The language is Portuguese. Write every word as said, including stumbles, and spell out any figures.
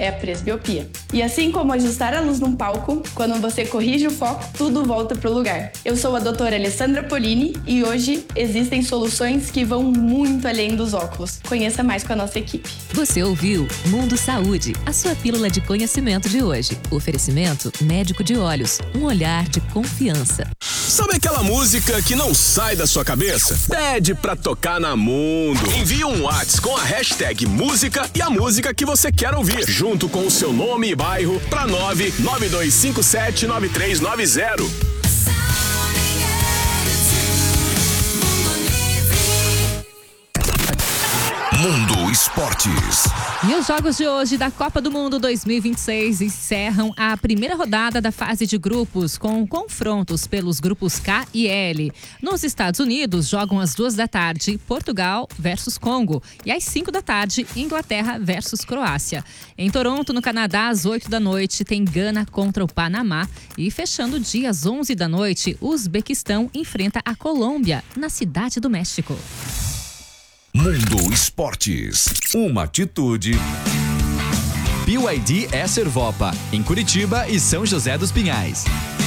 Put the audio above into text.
é a presbiopia. E assim como ajustar a luz num palco, quando você corrige o foco, tudo volta pro lugar. Eu sou a doutora Alessandra Polini e hoje existem soluções que vão muito além dos óculos. Conheça mais com a nossa equipe. Você ouviu Mundo Saúde, a sua pílula de conhecimento de hoje. Oferecimento Médico de Olhos, um olhar de confiança. Sabe aquela música que não sai da sua cabeça? Pede pra tocar na Mundo. Envie um WhatsApp com a hashtag música e a música que você quer ouvir, junto com o seu nome e bairro, pra nove nove dois cinco sete nove três nove zero. Mundo Esportes. E os jogos de hoje da Copa do Mundo dois mil e vinte e seis encerram a primeira rodada da fase de grupos com confrontos pelos grupos K e L. Nos Estados Unidos, jogam às duas da tarde Portugal versus Congo e às cinco da tarde Inglaterra versus Croácia. Em Toronto, no Canadá, às oito da noite tem Gana contra o Panamá e fechando o dia às onze da noite, o Uzbequistão enfrenta a Colômbia na Cidade do México. Mundo Esportes. Uma atitude. B Y D é Servopa, em Curitiba e São José dos Pinhais.